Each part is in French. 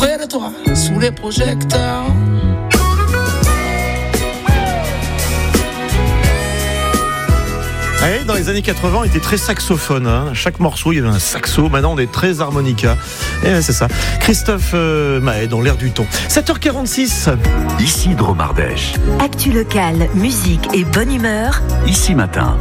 Près de toi, sous les projecteurs. Ouais, dans les années 80, on était très saxophone. Chaque morceau, il y avait un saxo. Maintenant, on est très harmonica. Et c'est ça. Christophe Mahé, dans l'air du temps. 7h46. Ici Drôme Ardèche. Actu locale, musique et bonne humeur. Ici Matin.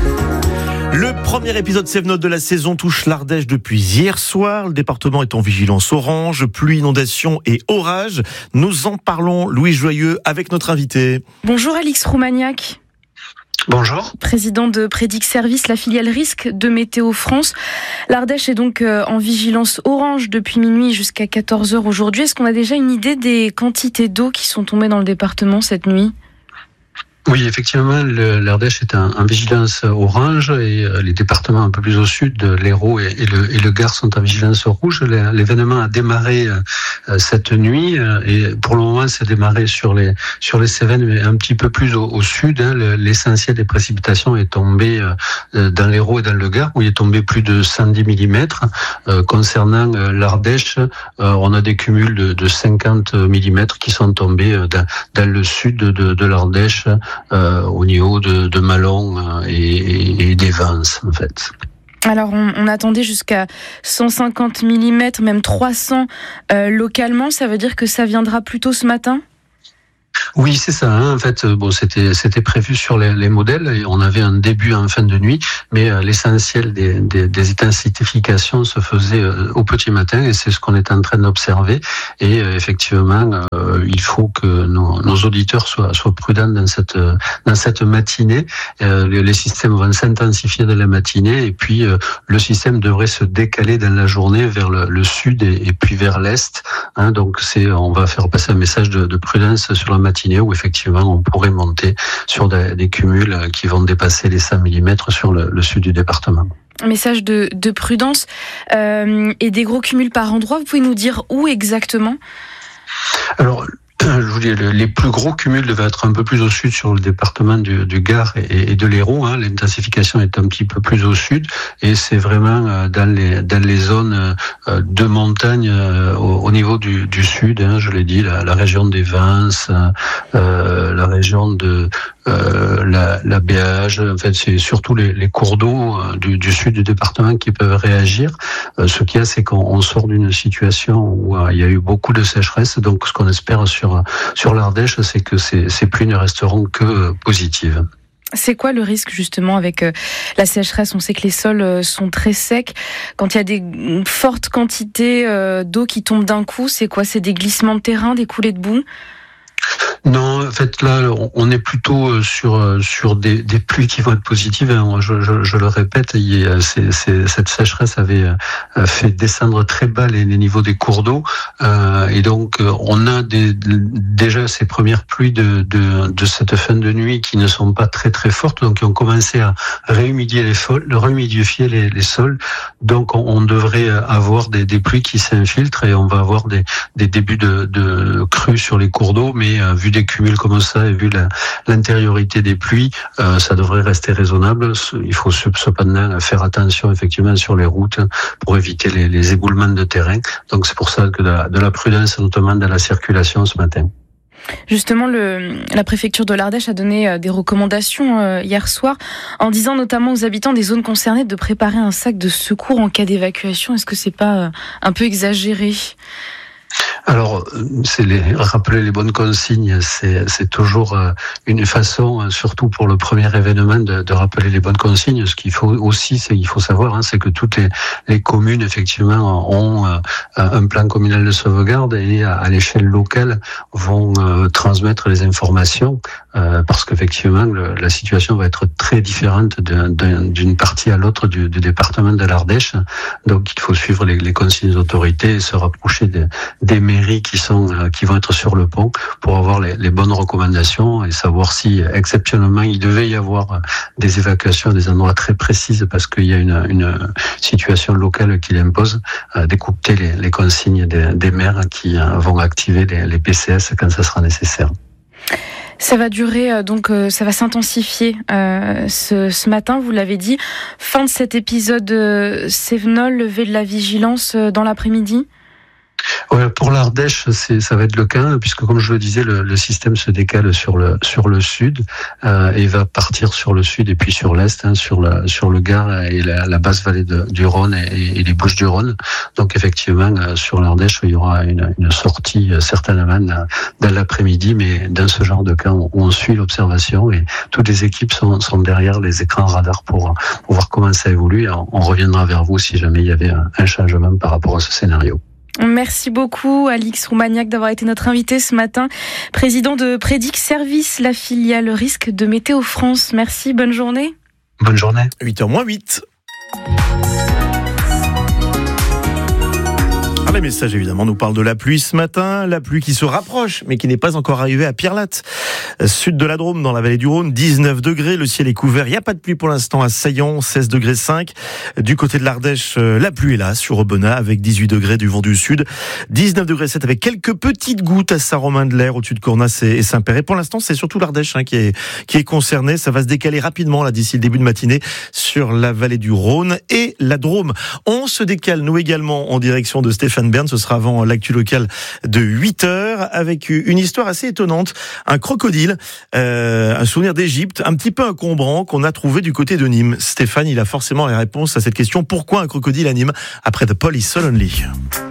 Le premier épisode Save Note de la saison touche l'Ardèche depuis hier soir. Le département est en vigilance orange, pluie, inondation et orage. Nous en parlons, Louis Joyeux, avec notre invité. Bonjour Alix Roumaniac. Bonjour. Président de Prédic Service, la filiale risque de Météo France. L'Ardèche est donc en vigilance orange depuis minuit jusqu'à 14h aujourd'hui. Est-ce qu'on a déjà une idée des quantités d'eau qui sont tombées dans le département cette nuit ? Oui, effectivement, l'Ardèche est en vigilance orange et les départements un peu plus au sud, l'Hérault et le Gard sont en vigilance rouge. L'événement a démarré cette nuit et pour le moment, c'est démarré sur les Cévennes, mais un petit peu plus au sud. L'essentiel des précipitations est tombé dans l'Hérault et dans le Gard, où il est tombé plus de 110 mm. Concernant l'Ardèche, on a des cumuls de 50 mm qui sont tombés dans le sud de l'Ardèche. Au niveau de Malon et des Vances, en fait. Alors, on attendait jusqu'à 150 mm, même 300 localement. Ça veut dire que ça viendra plus tôt ce matin ? Oui, c'est ça. En fait, c'était prévu sur les modèles. Et on avait un début en fin de nuit, mais l'essentiel des intensifications se faisait au petit matin, et c'est ce qu'on est en train d'observer. Et effectivement, il faut que nos auditeurs soient prudents dans cette matinée. Les systèmes vont s'intensifier dans la matinée, et puis le système devrait se décaler dans la journée vers le sud et puis vers l'est. Donc on va faire passer un message de prudence sur la matinée, où effectivement on pourrait monter sur des cumuls qui vont dépasser les 100 mm sur le sud du département. Un message de prudence et des gros cumuls par endroit. Vous pouvez nous dire où exactement ? Alors, je vous dis, les plus gros cumuls devaient être un peu plus au sud sur le département du Gard et de l'Hérault. L'intensification est un petit peu plus au sud, et c'est vraiment dans les zones de montagne au niveau du sud. Je l'ai dit, la région des Vances, la région de la Béage. En fait, c'est surtout les cours d'eau du sud du département qui peuvent réagir. Ce qu'il y a, c'est qu'on sort d'une situation où il y a eu beaucoup de sécheresse. Donc, ce qu'on espère sur l'Ardèche, c'est que ces pluies ne resteront que positives. C'est quoi le risque justement avec la sécheresse ? On sait que les sols sont très secs. Quand il y a des fortes quantités d'eau qui tombent d'un coup, c'est quoi ? C'est des glissements de terrain, des coulées de boue ? Non, en fait, là, on est plutôt sur des pluies qui vont être positives. Je le répète, cette sécheresse avait fait descendre très bas les niveaux des cours d'eau, et donc on a déjà ces premières pluies de cette fin de nuit qui ne sont pas très très fortes, donc qui ont commencé à réhumidifier les sols. Donc on devrait avoir des pluies qui s'infiltrent, et on va avoir des débuts de crues sur les cours d'eau, mais vu des cumuls comme ça et vu l'intériorité des pluies, ça devrait rester raisonnable. Il faut cependant faire attention effectivement sur les routes pour éviter les éboulements de terrain. Donc c'est pour ça que de la prudence, notamment dans la circulation ce matin. Justement, la préfecture de l'Ardèche a donné des recommandations hier soir, en disant notamment aux habitants des zones concernées de préparer un sac de secours en cas d'évacuation. Est-ce que c'est pas un peu exagéré ? Alors, rappeler les bonnes consignes, c'est toujours une façon, surtout pour le premier événement, de rappeler les bonnes consignes. Ce qu'il faut aussi, il faut savoir, c'est que toutes les communes, effectivement, ont un plan communal de sauvegarde, et à l'échelle locale vont transmettre les informations, parce qu'effectivement, la situation va être très différente d'une partie à l'autre du département de l'Ardèche. Donc, il faut suivre les consignes des autorités et se rapprocher des mairies qui vont être sur le pont pour avoir les bonnes recommandations et savoir si exceptionnellement il devait y avoir des évacuations à des endroits très précis parce qu'il y a une situation locale qui l'impose, d'écouter les consignes des maires qui vont activer les PCS quand ça sera nécessaire. Ça va durer, donc ça va s'intensifier ce matin, vous l'avez dit. Fin de cet épisode Sévenol, levée de la vigilance dans l'après-midi ? Ouais, pour l'Ardèche, ça va être le cas, puisque comme je le disais, le système se décale sur le sud et va partir sur le sud et puis sur l'est, sur le Gard et la basse vallée du Rhône et les Bouches-du-Rhône. Donc effectivement, sur l'Ardèche, il y aura une sortie certainement dans l'après-midi, mais dans ce genre de cas, on suit l'observation et toutes les équipes sont derrière les écrans radars pour voir comment ça évolue. Et on reviendra vers vous si jamais il y avait un changement par rapport à ce scénario. Merci beaucoup Alix Roumaniac d'avoir été notre invité ce matin, président de Prédic Service, la filiale risque de Météo France. Merci, bonne journée. Bonne journée. 8h-8. Les messages évidemment nous parlent de la pluie ce matin, la pluie qui se rapproche mais qui n'est pas encore arrivée à Pierrelatte, sud de la Drôme dans la vallée du Rhône, 19 degrés, le ciel est couvert, il n'y a pas de pluie pour l'instant à Saillant, 16 degrés 5. Du côté de l'Ardèche, la pluie est là sur Aubenas avec 18 degrés du vent du sud, 19 degrés 7 avec quelques petites gouttes à Saint-Romain-de-l'Air au-dessus de Cornas et Saint-Père. Et pour l'instant c'est surtout l'Ardèche qui est concerné, ça va se décaler rapidement là d'ici le début de matinée sur la vallée du Rhône et la Drôme. On se décale nous également en direction de Stéphane Bern, ce sera avant l'actu local de 8h avec une histoire assez étonnante, un crocodile, un souvenir d'Égypte un petit peu encombrant qu'on a trouvé du côté de Nîmes. Stéphane, il a forcément les réponses à cette question, pourquoi un crocodile à Nîmes après The Police Only.